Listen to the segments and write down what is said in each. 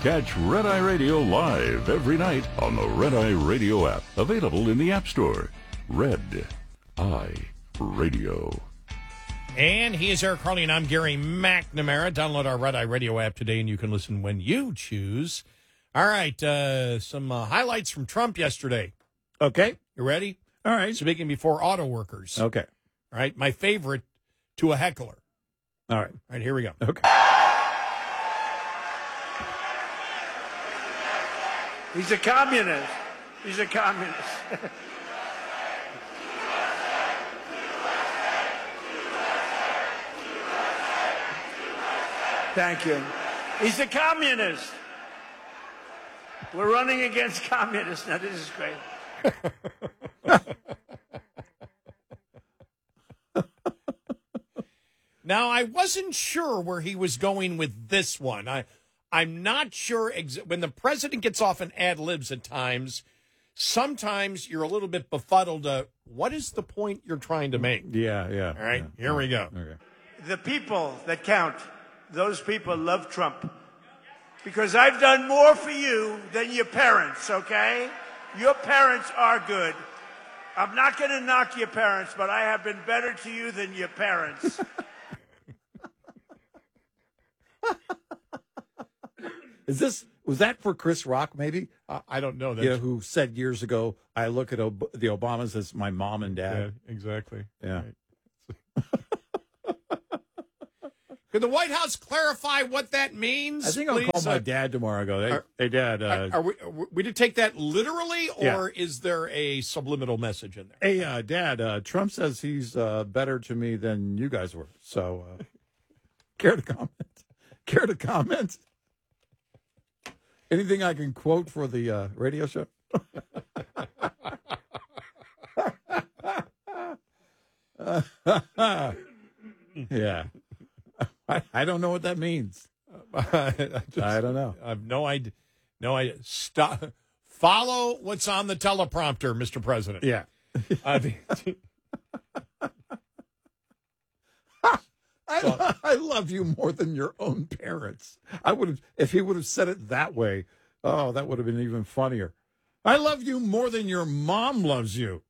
Catch Red Eye Radio live every night on the Red Eye Radio app, available in the App Store. Red Eye Radio. And he is Eric Harley, and I'm Gary McNamara. Download our Red Eye Radio app today, and you can listen when you choose. All right, some highlights from Trump yesterday. Okay. You ready? All right. Speaking before auto workers. Okay. All right, my favorite to a heckler. All right. All right, here we go. Okay. He's a communist. He's a communist. Thank you. He's a communist. We're running against communists. Now, this is great. Now, I wasn't sure where he was going with this one. I'm not sure. When the president gets off in ad libs at times, sometimes you're a little bit befuddled. What is the point you're trying to make? Yeah. All right, here we go. Okay. The people that count, those people love Trump. Because I've done more for you than your parents, okay? Your parents are good. I'm not going to knock your parents, but I have been better to you than your parents. Was that for Chris Rock, maybe? I don't know. Yeah, who said years ago, I look at the Obamas as my mom and dad. Yeah, exactly. Yeah. Right. Could the White House clarify what that means? I think I'll call my dad tomorrow and go, hey, Dad. Are we to take that literally, or is there a subliminal message in there? Hey, Dad, Trump says he's better to me than you guys were. So, care to comment? Care to comment? Anything I can quote for the radio show? Yeah. I don't know what that means. I don't know. I have no idea. No idea. Stop. Follow what's on the teleprompter, Mr. President. Yeah. I love you more than your own parents. I would have, if he would have said it that way. Oh, that would have been even funnier. I love you more than your mom loves you.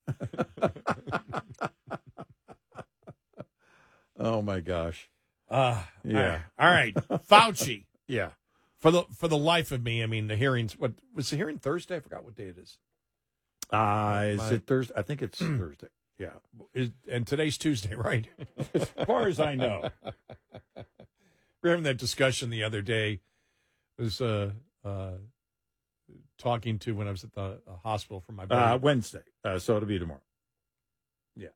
Oh my gosh. Yeah. All right. Fauci. Yeah. For the life of me, I mean, the hearings. What was the hearing Thursday? I forgot what day it is. Is it Thursday? I think it's Thursday. Yeah. And today's Tuesday, right? As far as I know. We're having that discussion the other day. I was talking to when I was at the hospital for my buddy. Wednesday. So it'll be tomorrow. Yeah.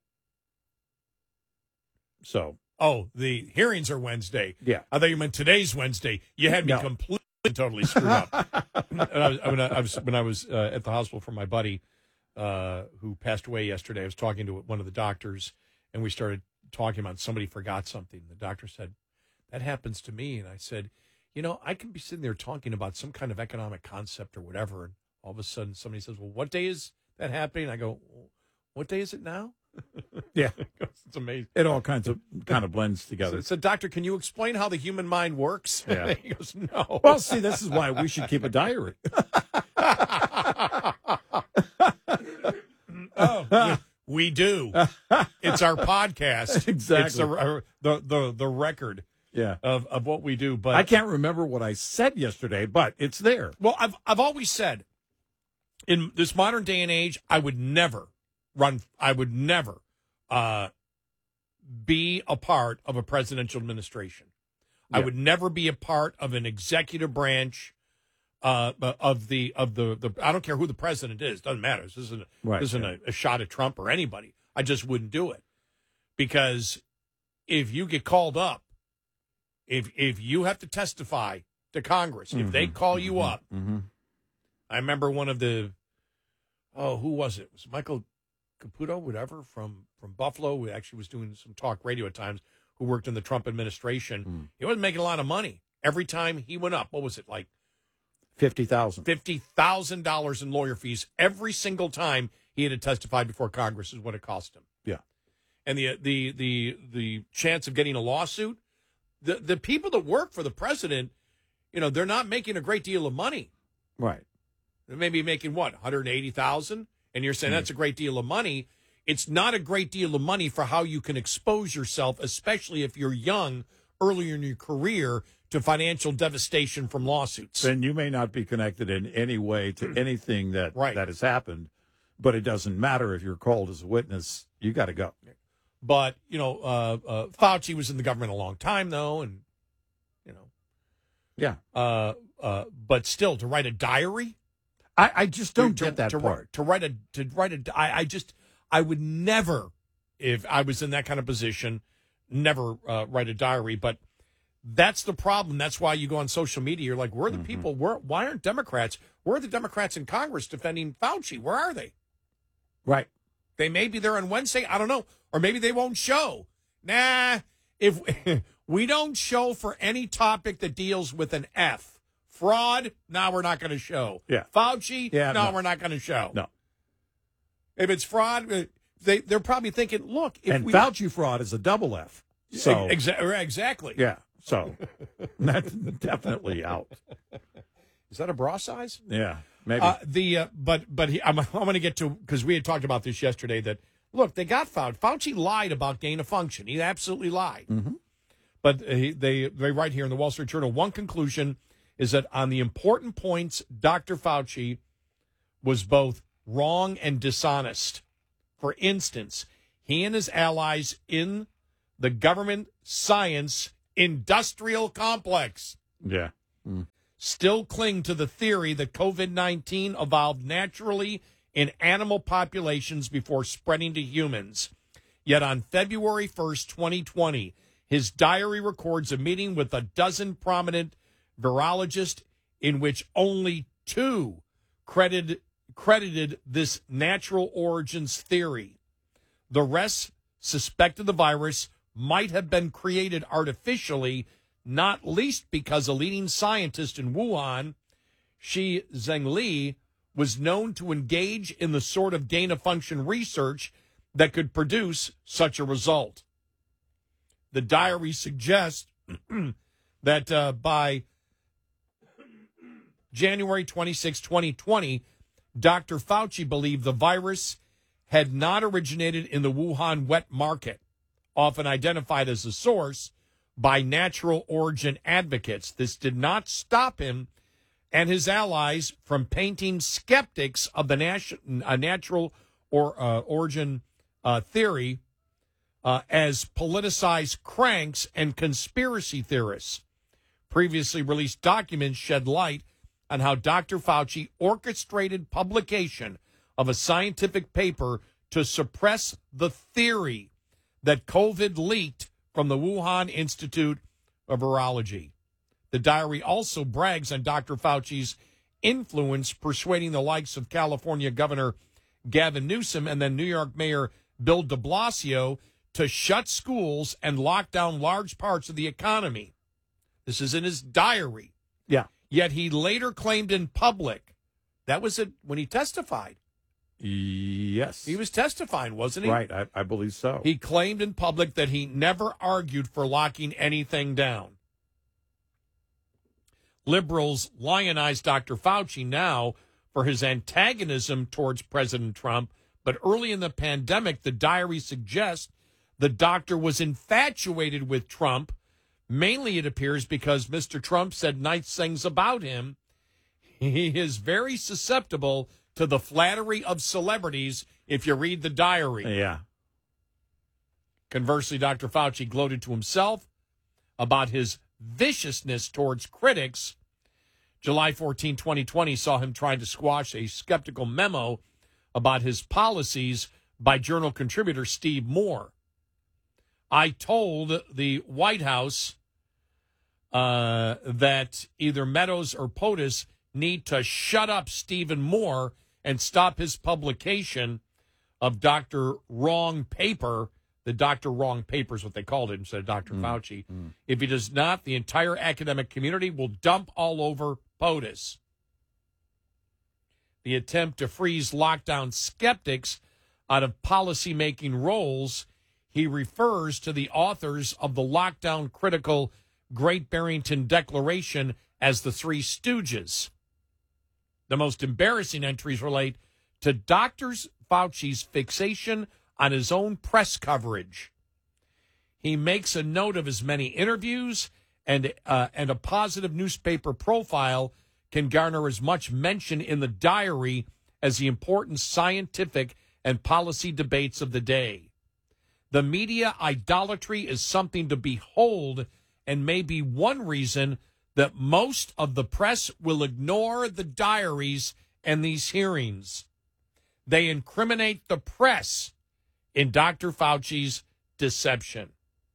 So. Oh, the hearings are Wednesday. Yeah. I thought you meant today's Wednesday. You had me completely, totally screwed up. When I was at the hospital for my buddy who passed away yesterday, I was talking to one of the doctors, and we started talking about somebody forgot something. The doctor said, that happens to me. And I said, I can be sitting there talking about some kind of economic concept or whatever, and all of a sudden somebody says, well, what day is that happening? I go, what day is it now? Yeah. It's amazing. It all kind of blends together. So, doctor, can you explain how the human mind works? Yeah. He goes, no. Well, see, this is why we should keep a diary. We do. It's our podcast. Exactly. It's the record of what we do. But I can't remember what I said yesterday, but it's there. Well, I've always said, in this modern day and age, I would never be a part of a presidential administration. Yeah. I would never be a part of an executive branch of the I don't care who the president is. Doesn't matter. This isn't a shot at Trump or anybody. I just wouldn't do it, because if you get called up, if you have to testify to Congress, if they call you up, I remember one of the who was it? It was Michael Caputo, whatever, from Buffalo, who actually was doing some talk radio at times, who worked in the Trump administration. He wasn't making a lot of money. Every time he went up, what was it, like $50,000. $50,000 in lawyer fees every single time he had to testify before Congress is what it cost him. Yeah. And the chance of getting a lawsuit, the people that work for the president, they're not making a great deal of money. Right. They may be making, what, $180,000? And you're saying that's a great deal of money. It's not a great deal of money for how you can expose yourself, especially if you're young, earlier in your career, to financial devastation from lawsuits. Then you may not be connected in any way to anything that has happened, but it doesn't matter if you're called as a witness. You got to go. But, Fauci was in the government a long time, though, and, Yeah. But still, to write a diary? I just don't get that part. I would never, if I was in that kind of position, never write a diary. But that's the problem. That's why you go on social media. You're like, where are the people? Why aren't Democrats? Where are the Democrats in Congress defending Fauci? Where are they? Right. They may be there on Wednesday. I don't know. Or maybe they won't show. Nah, if we don't show for any topic that deals with an F. Fraud, no, we're not going to show. Yeah. Fauci, no, we're not going to show. No. If it's fraud, they're probably thinking, look. Fauci fraud is a double F. So Exactly. Yeah. So that's definitely out. Is that a bra size? Yeah, maybe. I'm going to get to, because we had talked about this yesterday, that, look, they got Fauci. Fauci lied about gain of function. He absolutely lied. Mm-hmm. But they write here in the Wall Street Journal, one conclusion is that on the important points, Dr. Fauci was both wrong and dishonest. For instance, he and his allies in the government science industrial complex still cling to the theory that COVID-19 evolved naturally in animal populations before spreading to humans. Yet on February 1st, 2020, his diary records a meeting with a dozen prominent virologists in which only 2 credited this natural origins theory. The rest suspected the virus might have been created artificially, not least because a leading scientist in Wuhan, Shi Zhengli, was known to engage in the sort of gain-of-function research that could produce such a result. The diary suggests that by January 26, 2020, Dr. Fauci believed the virus had not originated in the Wuhan wet market, often identified as a source by natural origin advocates. This did not stop him and his allies from painting skeptics of the natural origin theory as politicized cranks and conspiracy theorists. Previously released documents shed light on how Dr. Fauci orchestrated publication of a scientific paper to suppress the theory that COVID leaked from the Wuhan Institute of Virology. The diary also brags on Dr. Fauci's influence persuading the likes of California Governor Gavin Newsom and then New York Mayor Bill de Blasio to shut schools and lock down large parts of the economy. This is in his diary. Yeah. Yet he later claimed in public, that was it when he testified. Yes. He was testifying, wasn't he? Right, I believe so. He claimed in public that he never argued for locking anything down. Liberals lionize Dr. Fauci now for his antagonism towards President Trump, but early in the pandemic, the diary suggests the doctor was infatuated with Trump. Mainly, it appears, because Mr. Trump said nice things about him. He is very susceptible to the flattery of celebrities if you read the diary. Yeah. Conversely, Dr. Fauci gloated to himself about his viciousness towards critics. July 14, 2020 saw him trying to squash a skeptical memo about his policies by Journal contributor Steve Moore. I told the White House that either Meadows or POTUS need to shut up Stephen Moore and stop his publication of Dr. Wrong Paper. The Dr. Wrong Paper is what they called it instead of Dr. Fauci. If he does not, the entire academic community will dump all over POTUS. The attempt to freeze lockdown skeptics out of policymaking roles, he refers to the authors of the lockdown critical Great Barrington Declaration as the Three Stooges. The most embarrassing entries relate to Dr. Fauci's fixation on his own press coverage. He makes a note of his many interviews, and a positive newspaper profile can garner as much mention in the diary as the important scientific and policy debates of the day. The media idolatry is something to behold, and may be one reason that most of the press will ignore the diaries and these hearings. They incriminate the press in Dr. Fauci's deception.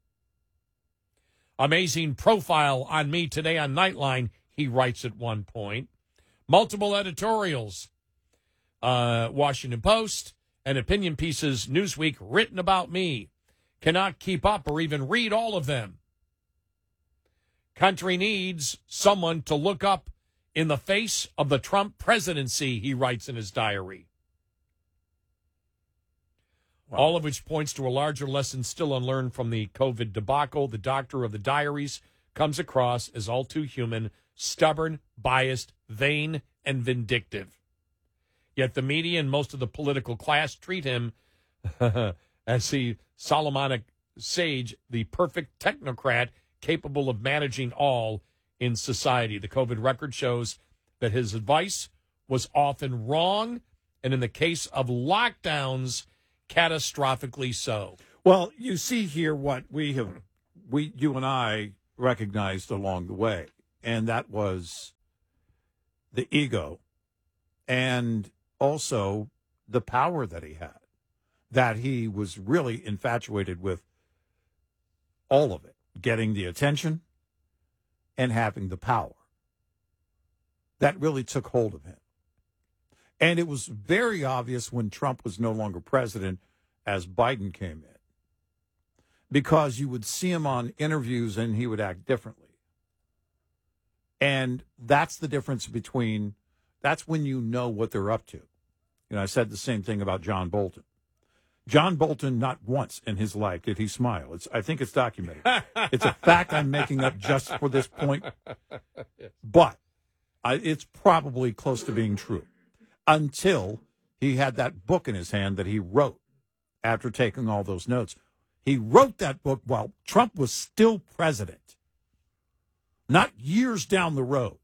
Amazing profile on me today on Nightline, he writes at one point. Multiple editorials, Washington Post, and opinion pieces, Newsweek, written about me. Cannot keep up or even read all of them. Country needs someone to look up in the face of the Trump presidency, he writes in his diary. Wow. All of which points to a larger lesson still unlearned from the COVID debacle. The doctor of the diaries comes across as all too human, stubborn, biased, vain, and vindictive. Yet the media and most of the political class treat him as the Solomonic sage, the perfect technocrat capable of managing all in society. The COVID record shows that his advice was often wrong, and in the case of lockdowns, catastrophically so. Well, you see here what you and I recognized along the way, and that was the ego and also the power that he had, that he was really infatuated with all of it, getting the attention and having the power. That really took hold of him. And it was very obvious when Trump was no longer president as Biden came in, because you would see him on interviews and he would act differently. And that's the difference that's when you know what they're up to. You know, I said the same thing about John Bolton. John Bolton, not once in his life did he smile. I think it's documented. It's a fact I'm making up just for this point. But it's probably close to being true. Until he had that book in his hand that he wrote after taking all those notes. He wrote that book while Trump was still president, not years down the road,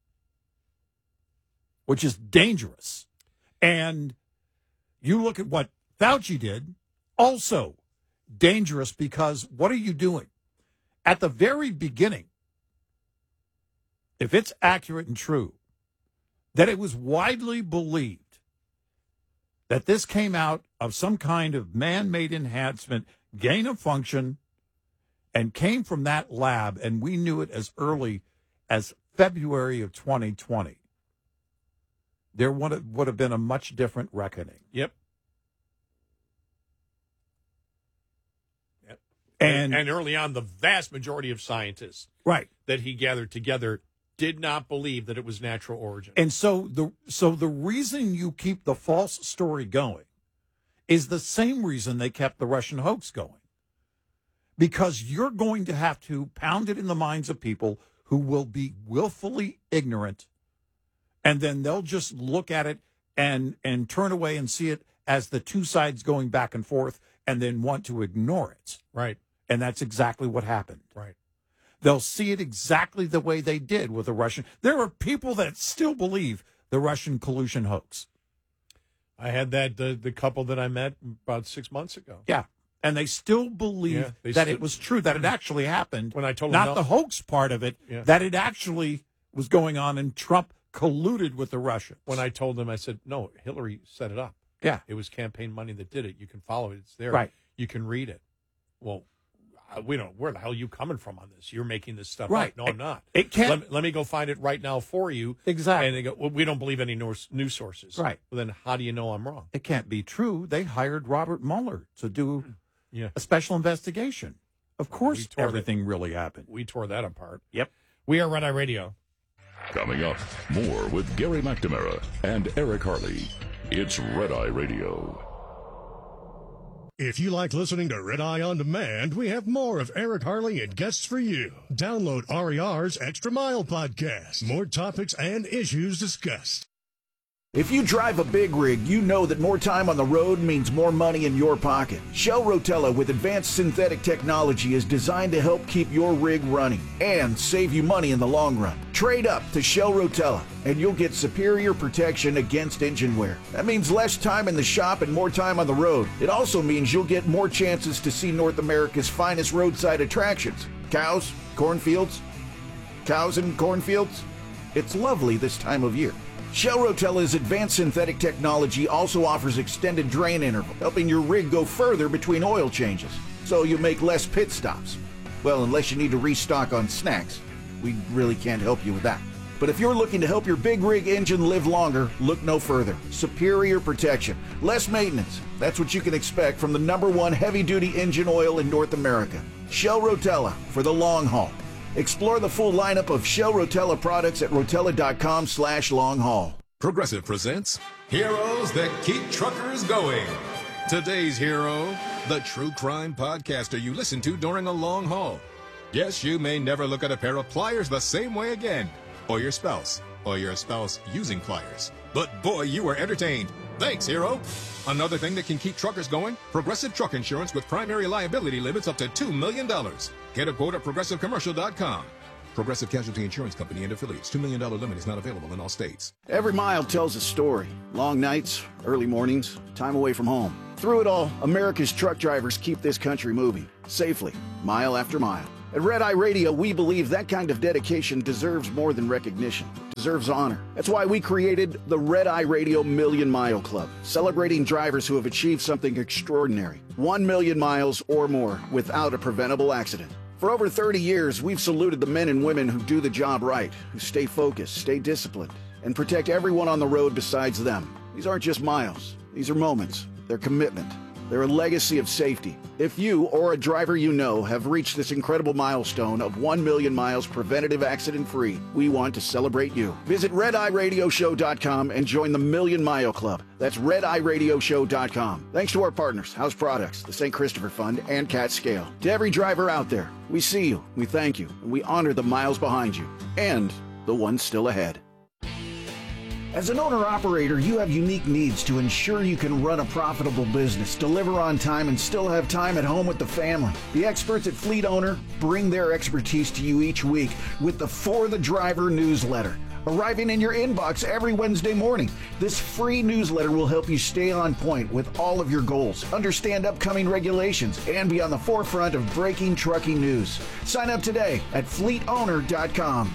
which is dangerous. And you look at what Fauci did, also dangerous, because what are you doing? At the very beginning, if it's accurate and true, that it was widely believed that this came out of some kind of man-made enhancement, gain of function, and came from that lab, and we knew it as early as February of 2020, there would have been a much different reckoning. Yep. And early on, the vast majority of scientists that he gathered together did not believe that it was natural origin. And so the reason you keep the false story going is the same reason they kept the Russian hoax going. Because you're going to have to pound it in the minds of people who will be willfully ignorant, and then they'll just look at it and turn away and see it as the two sides going back and forth and then want to ignore it. Right. And that's exactly what happened. Right. They'll see it exactly the way they did with the Russian. There are people that still believe the Russian collusion hoax. I had that, the couple that I met about 6 months ago. Yeah. And they still believe that it was true, that it actually happened. When I told them not the hoax part of it, that it actually was going on and Trump colluded with the Russians. When I told them, I said, no, Hillary set it up. Yeah. It was campaign money that did it. You can follow it. It's there. Right. You can read it. Well, we don't. Where the hell are you coming from on this? You're making this stuff right. up. No, I'm not. It can't. Let me go find it right now for you. Exactly. And they go, well, we don't believe any news sources. Right. Well, then how do you know I'm wrong? It can't be true. They hired Robert Mueller to do a special investigation. Of course, everything really happened. We tore that apart. Yep. We are Red Eye Radio. Coming up, more with Gary McNamara and Eric Harley. It's Red Eye Radio. If you like listening to Red Eye On Demand, we have more of Eric Harley and guests for you. Download RER's Extra Mile podcast. More topics and issues discussed. If you drive a big rig, you know that more time on the road means more money in your pocket. Shell Rotella with advanced synthetic technology is designed to help keep your rig running and save you money in the long run. Trade up to Shell Rotella and you'll get superior protection against engine wear. That means less time in the shop and more time on the road. It also means you'll get more chances to see North America's finest roadside attractions. Cows, cornfields, cows and cornfields. It's lovely this time of year. Shell Rotella's advanced synthetic technology also offers extended drain interval, helping your rig go further between oil changes, so you make less pit stops. Well, unless you need to restock on snacks. We really can't help you with that. But if you're looking to help your big rig engine live longer, look no further. Superior protection, less maintenance. That's what you can expect from the #1 heavy-duty engine oil in North America. Shell Rotella for the long haul. Explore the full lineup of Shell Rotella products at rotella.com/long-haul. Progressive presents Heroes That Keep Truckers Going. Today's hero, the true crime podcaster you listen to during a long haul. Yes, you may never look at a pair of pliers the same way again. Or your spouse using pliers. But boy, you were entertained. Thanks, hero. Another thing that can keep truckers going, Progressive Truck Insurance with primary liability limits up to $2 million. Get a quote at progressivecommercial.com. Progressive Casualty Insurance Company and affiliates. $2 million limit is not available in all states. Every mile tells a story. Long nights, early mornings, time away from home. Through it all, America's truck drivers keep this country moving, safely, mile after mile. At Red Eye Radio, we believe that kind of dedication deserves more than recognition. It deserves honor. That's why we created the Red Eye Radio Million Mile Club, celebrating drivers who have achieved something extraordinary. 1 million miles or more without a preventable accident. For over 30 years, we've saluted the men and women who do the job right, who stay focused, stay disciplined, and protect everyone on the road besides them. These aren't just miles. These are moments. They're commitment. They're a legacy of safety. If you or a driver you know have reached this incredible milestone of 1 million miles preventative accident-free, we want to celebrate you. Visit RedEyeRadioShow.com and join the Million Mile Club. That's RedEyeRadioShow.com. Thanks to our partners, House Products, the St. Christopher Fund, and Cat Scale. To every driver out there, we see you, we thank you, and we honor the miles behind you, and the ones still ahead. As an owner-operator, you have unique needs to ensure you can run a profitable business, deliver on time, and still have time at home with the family. The experts at Fleet Owner bring their expertise to you each week with the For the Driver newsletter, arriving in your inbox every Wednesday morning. This free newsletter will help you stay on point with all of your goals, understand upcoming regulations, and be on the forefront of breaking trucking news. Sign up today at fleetowner.com.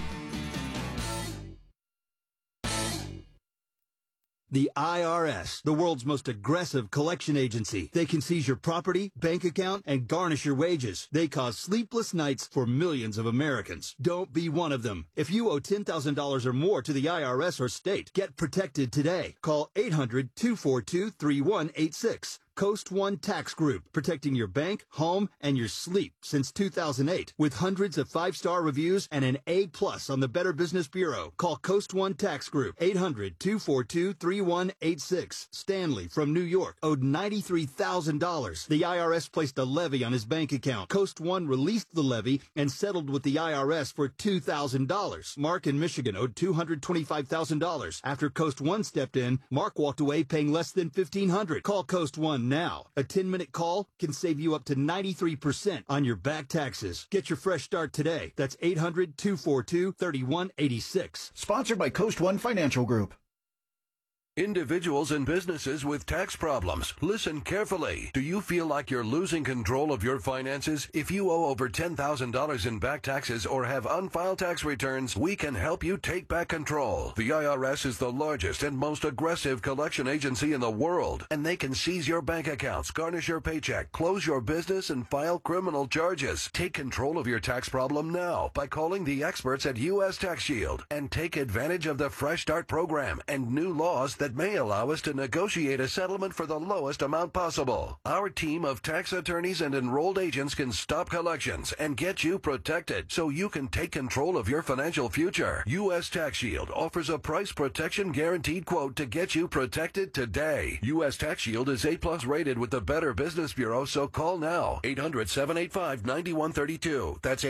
The IRS, the world's most aggressive collection agency. They can seize your property, bank account, and garnish your wages. They cause sleepless nights for millions of Americans. Don't be one of them. If you owe $10,000 or more to the IRS or state, get protected today. Call 800-242-3186. Coast One Tax Group, protecting your bank, home, and your sleep since 2008. With hundreds of 5-star reviews and an A+ on the Better Business Bureau. Call Coast One Tax Group, 800-242-3186. Stanley from New York owed $93,000. The IRS placed a levy on his bank account. Coast One released the levy and settled with the IRS for $2,000. Mark in Michigan owed $225,000. After Coast One stepped in, Mark walked away paying less than $1,500. Call Coast One now. A 10-minute call can save you up to 93% on your back taxes. Get your fresh start today. That's 800-242-3186. Sponsored by Coast One Financial Group. Individuals and businesses with tax problems, listen carefully. Do you feel like you're losing control of your finances? If you owe over $10,000 in back taxes or have unfiled tax returns, we can help you take back control. The IRS is the largest and most aggressive collection agency in the world, and they can seize your bank accounts, garnish your paycheck, close your business, and file criminal charges. Take control of your tax problem now by calling the experts at U.S. Tax Shield and take advantage of the Fresh Start program and new laws that that may allow us to negotiate a settlement for the lowest amount possible. Our team of tax attorneys and enrolled agents can stop collections and get you protected so you can take control of your financial future. U.S. Tax Shield offers a price protection guaranteed quote to get you protected today. U.S. Tax Shield is A+ rated with the Better Business Bureau, so call now. 800-785-9132. That's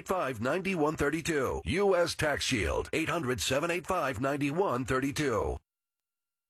800-785-9132. U.S. Tax Shield. 800-785-9132.